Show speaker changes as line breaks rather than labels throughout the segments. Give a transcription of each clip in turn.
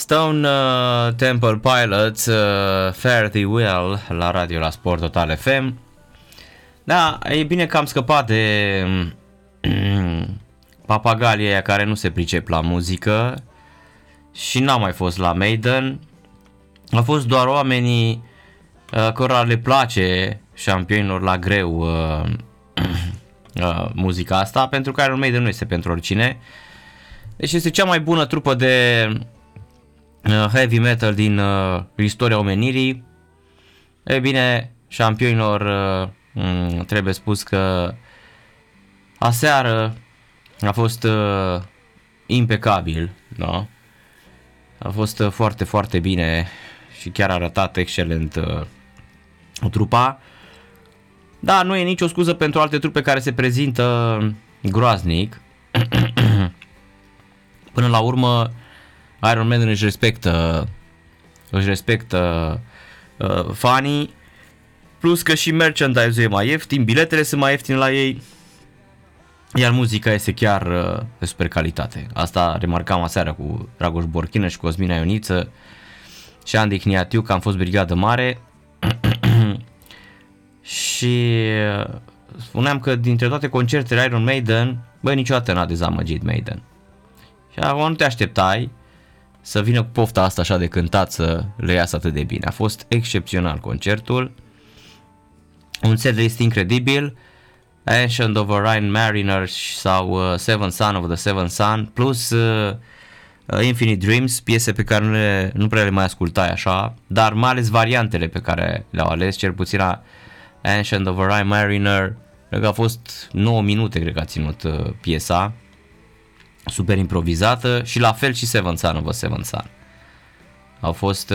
Stone Temple Pilots, Fare Thee Well la radio la Sport Total FM. Da, e bine că am scăpat de papagalii aia care nu se pricep la muzică și n-am mai fost la Maiden. Au fost doar oamenii cărora le place, șampionilor la greu, muzica asta, pentru că Iron Maiden nu este pentru oricine. Deci este cea mai bună trupă de heavy metal din istoria omenirii. E bine, șampionilor, trebuie spus că aseară a fost impecabil, da? A fost foarte, foarte bine și chiar a arătat excelent trupa. Da, nu e nicio scuză pentru alte trupe care se prezintă groaznic. Până la urmă, Iron Maiden își respectă fanii, plus că și merchandise-ul e mai ieftin, biletele sunt mai ieftine la ei, iar muzica este chiar de super calitate. Asta remarcam aseară cu Dragoș Borchină și Cosmin Ioniță și Andy Chniatiu, că am fost brigadă mare. Și spuneam că dintre toate concertele Iron Maiden, niciodată n-a dezamăgit Maiden. Și acum nu te așteptai să vină cu pofta asta așa de cântat să le iasă atât de bine. A fost excepțional concertul. Un setlist incredibil. Ancient of Orion Mariner sau Seven Son of the Seven Son, plus Infinite Dreams, piese pe care nu prea le mai ascultai așa, dar mai ales variantele pe care le-au ales, cel puțin la Ancient of Orion Mariner, cred că a fost 9 minute, cred că a ținut piesa, super improvizată, și la fel și Seven Son of a Seven Son. Au fost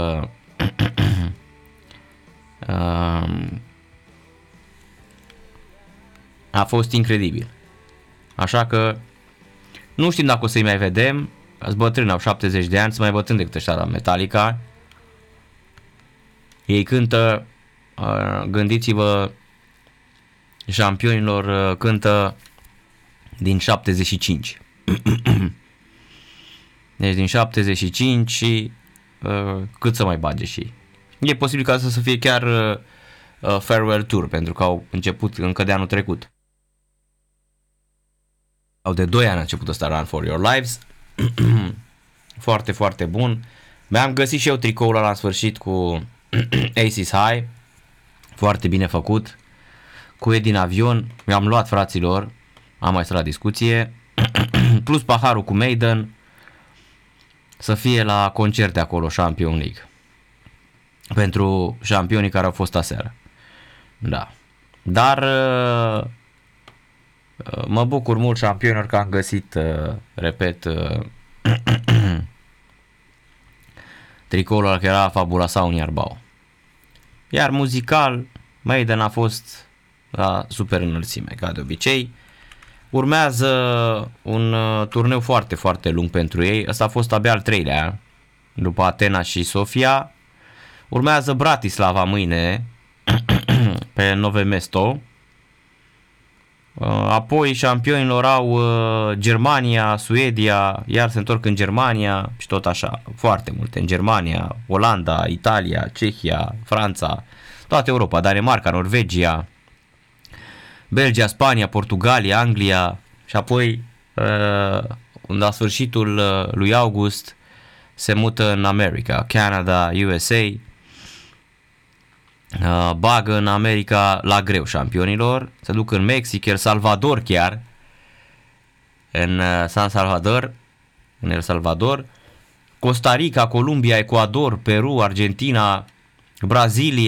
a fost incredibil. Așa că nu știm dacă o să-i mai vedem. Ați bătrâni, au 70 de ani, sunt mai bătrâni decât ăștia la Metallica. Ei cântă, gândiți-vă, șampionilor cântă din 75. Deci din 75 și cât să mai bage și. E posibil ca asta să fie chiar farewell tour, pentru că au început încă de anul trecut. Au de 2 ani a început ăsta Run for Your Lives. Foarte, foarte bun. Mi-am găsit și eu tricoul ăla la sfârșit cu Aces High. Foarte bine făcut. Cu Ed din avion. Mi-am luat, fraților. Am mai stat la discuție. Plus paharul cu Maiden. Să fie la concerte acolo, Champion League. Pentru șampionii care au fost aseară. Da. Dar mă bucur mult, șampionilor, că am găsit, repet, tricoul ăla, că era Fabula sau Iarbau. Iar muzical, Maiden a fost la super înălțime, ca de obicei. Urmează un turneu foarte, foarte lung pentru ei. Ăsta a fost abia al 3-lea, după Atena și Sofia. Urmează Bratislava mâine, pe 9 Mesto. Apoi șampionilor au Germania, Suedia, iar se întorc în Germania și tot așa, foarte multe în Germania, Olanda, Italia, Cehia, Franța, toată Europa, Danemarca, Norvegia, Belgia, Spania, Portugalia, Anglia și apoi la sfârșitul lui august se mută în America, Canada, USA. Bagă în America la greu șampionilor, se duc în Mexic, El Salvador chiar, în San Salvador, în El Salvador, Costa Rica, Columbia, Ecuador, Peru, Argentina, Brazilia,